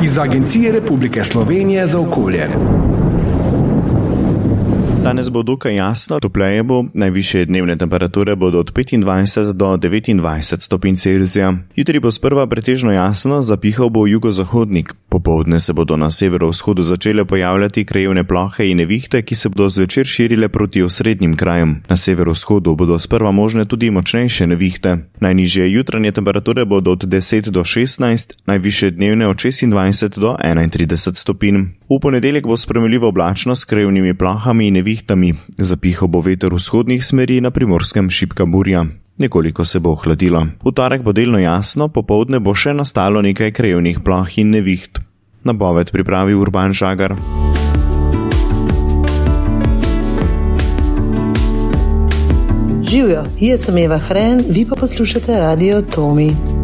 iz Agencije Republike Slovenije za okolje. Danes bo dokaj jasno, topleje bo, najvišje dnevne temperature bodo od 25 do 29 stopinj Celzija. Jutri bo sprva pretežno jasno, zapihal bo jugozahodnik. Popoldne se bodo na severovzhodu začele pojavljati krajevne plohe in nevihte, ki se bodo zvečer širile proti osrednjim krajem. Na severovzhodu bodo sprva možne tudi močnejše nevihte. Najnižje jutranje temperature bodo od 10 do 16, najvišje dnevne od 26 do 31 stopinj. V ponedeljek bo spremenljivo oblačno s krajevnimi plohami in nevihtami. Zapihal bo veter vzhodnih smeri, na Primorskem šibka burja. Nekoliko se bo ohladilo. V torek bo delno jasno, popoldne bo še nastalo nekaj krajevnih ploh in neviht. Napoved pripravi Urban Žagar. Živjo, jaz sem Eva Hren, vi pa poslušate Radio Tomi.